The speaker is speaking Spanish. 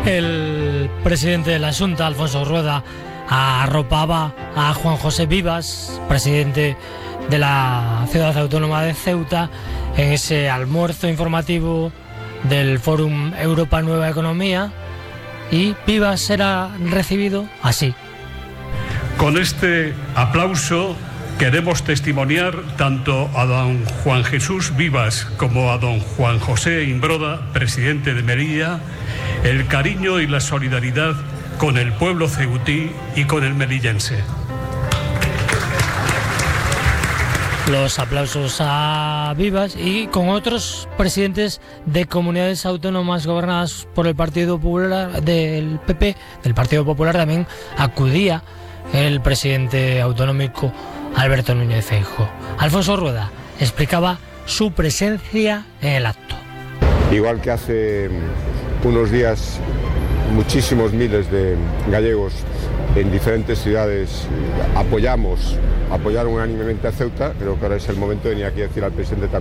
El presidente de la Xunta, Alfonso Rueda, arropaba a Juan José Vivas, presidente de la Ciudad Autónoma de Ceuta, en ese almuerzo informativo del Fórum Europa Nueva Economía, y Vivas era recibido así. Con este aplauso queremos testimoniar tanto a don Juan Jesús Vivas como a don Juan José Imbroda, presidente de Melilla, el cariño y la solidaridad con el pueblo ceutí y con el melillense. Los aplausos a Vivas, y con otros presidentes de comunidades autónomas gobernadas por el Partido Popular, del PP, del Partido Popular, también acudía el presidente autonómico Alberto Núñez Feijóo. Alfonso Rueda explicaba su presencia en el acto. Igual que hace unos días muchísimos miles de gallegos en diferentes ciudades apoyaron unánimemente a Ceuta, creo que ahora es el momento de venir aquí a decir al presidente también